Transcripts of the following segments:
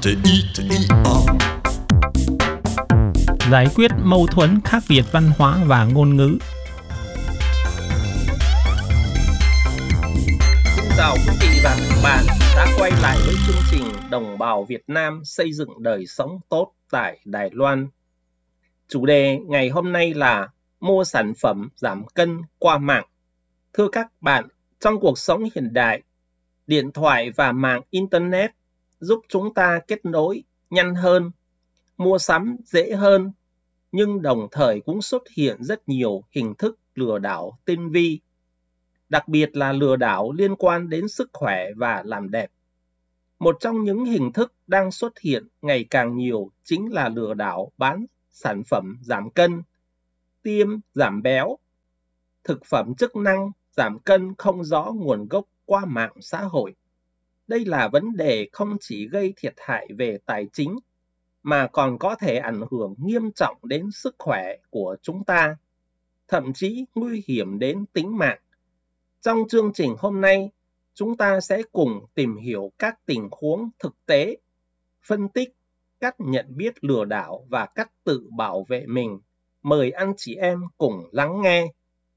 Giải quyết mâu thuẫn khác biệt văn hóa và ngôn ngữ. Xin chào quý vị và các bạn đã quay lại với chương trình Đồng bào Việt Nam xây dựng đời sống tốt tại Đài Loan. Chủ đề ngày hôm nay là mua sản phẩm giảm cân qua mạng. Thưa các bạn, trong cuộc sống hiện đại, điện thoại và mạng Internet giúp chúng ta kết nối nhanh hơn, mua sắm dễ hơn, nhưng đồng thời cũng xuất hiện rất nhiều hình thức lừa đảo tinh vi, đặc biệt là lừa đảo liên quan đến sức khỏe và làm đẹp. Một trong những hình thức đang xuất hiện ngày càng nhiều chính là lừa đảo bán sản phẩm giảm cân, tiêm giảm béo, thực phẩm chức năng giảm cân không rõ nguồn gốc qua mạng xã hội. Đây là vấn đề không chỉ gây thiệt hại về tài chính, mà còn có thể ảnh hưởng nghiêm trọng đến sức khỏe của chúng ta, thậm chí nguy hiểm đến tính mạng. Trong chương trình hôm nay, chúng ta sẽ cùng tìm hiểu các tình huống thực tế, phân tích cách nhận biết lừa đảo và cách tự bảo vệ mình. Mời anh chị em cùng lắng nghe.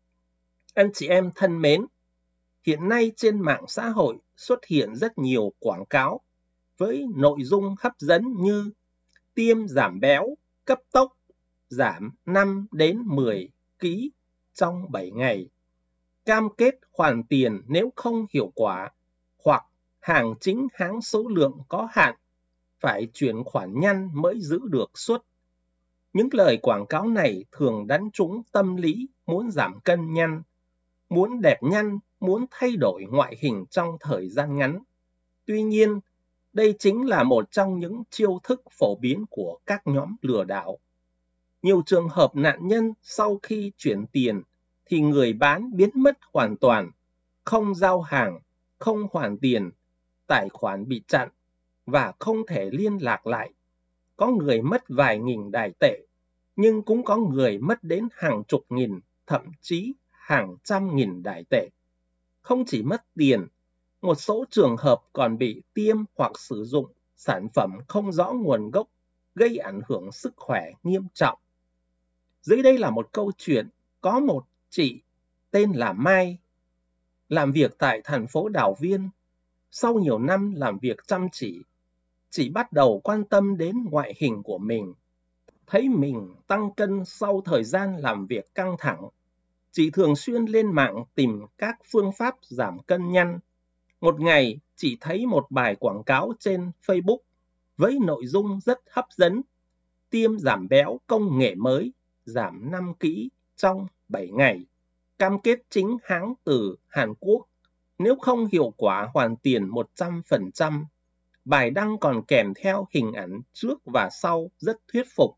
Anh chị em thân mến, hiện nay trên mạng xã hội xuất hiện rất nhiều quảng cáo với nội dung hấp dẫn như tiêm giảm béo, cấp tốc, giảm 5 đến 10 kg trong 7 ngày, cam kết hoàn tiền nếu không hiệu quả, hoặc hàng chính hãng số lượng có hạn, phải chuyển khoản nhanh mới giữ được suất. Những lời quảng cáo này thường đánh trúng tâm lý muốn giảm cân nhanh, muốn đẹp nhanh, muốn thay đổi ngoại hình trong thời gian ngắn. Tuy nhiên, đây chính là một trong những chiêu thức phổ biến của các nhóm lừa đảo. Nhiều trường hợp nạn nhân sau khi chuyển tiền thì người bán biến mất hoàn toàn, không giao hàng, không hoàn tiền, tài khoản bị chặn và không thể liên lạc lại. Có người mất vài nghìn Đài tệ, nhưng cũng có người mất đến hàng chục nghìn, thậm chí hàng trăm nghìn Đài tệ. Không chỉ mất tiền, một số trường hợp còn bị tiêm hoặc sử dụng sản phẩm không rõ nguồn gốc, gây ảnh hưởng sức khỏe nghiêm trọng. Dưới đây là một câu chuyện có một chị tên là Mai, làm việc tại thành phố Đào Viên. Sau nhiều năm làm việc chăm chỉ, chị bắt đầu quan tâm đến ngoại hình của mình. Thấy mình tăng cân sau thời gian làm việc căng thẳng, chị thường xuyên lên mạng tìm các phương pháp giảm cân nhanh. Một ngày, chị thấy một bài quảng cáo trên Facebook với nội dung rất hấp dẫn: tiêm giảm béo công nghệ mới, giảm 5 kg trong 7 ngày, cam kết chính hãng từ Hàn Quốc, nếu không hiệu quả hoàn tiền 100%. Bài đăng còn kèm theo hình ảnh trước và sau rất thuyết phục,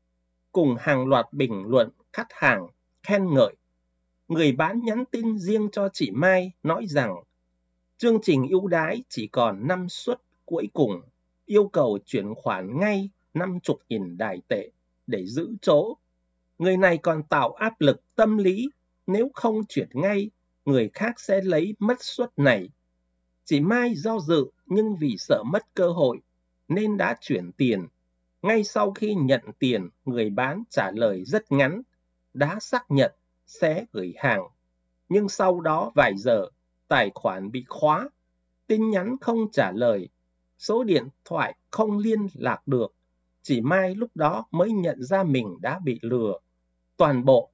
cùng hàng loạt bình luận khách hàng khen ngợi. Người bán nhắn tin riêng cho chị Mai nói rằng chương trình ưu đãi chỉ còn 5 suất cuối cùng, yêu cầu chuyển khoản ngay 50.000 Đài tệ để giữ chỗ. Người này còn tạo áp lực tâm lý, nếu không chuyển ngay, người khác sẽ lấy mất suất này. Chị Mai do dự nhưng vì sợ mất cơ hội nên đã chuyển tiền. Ngay sau khi nhận tiền, người bán trả lời rất ngắn: đã xác nhận sẽ gửi hàng. Nhưng sau đó vài giờ, tài khoản bị khóa, tin nhắn không trả lời, số điện thoại không liên lạc được. Chị Mai lúc đó mới nhận ra mình đã bị lừa. Toàn bộ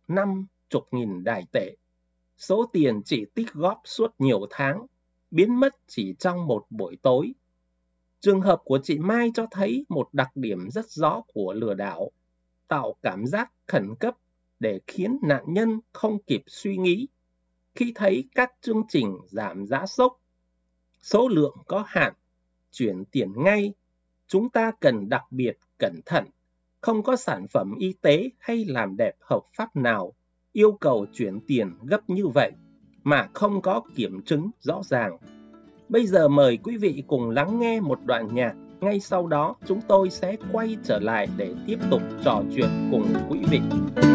50.000 Đài tệ. Số tiền chị tích góp suốt nhiều tháng, biến mất chỉ trong một buổi tối. Trường hợp của chị Mai cho thấy một đặc điểm rất rõ của lừa đảo: tạo cảm giác khẩn cấp để khiến nạn nhân không kịp suy nghĩ. Khi thấy các chương trình giảm giá sốc, số lượng có hạn, chuyển tiền ngay, chúng ta cần đặc biệt cẩn thận. Không có sản phẩm y tế hay làm đẹp hợp pháp nào yêu cầu chuyển tiền gấp như vậy mà không có kiểm chứng rõ ràng. Bây giờ mời quý vị cùng lắng nghe một đoạn nhạc. Ngay sau đó chúng tôi sẽ quay trở lại để tiếp tục trò chuyện cùng quý vị.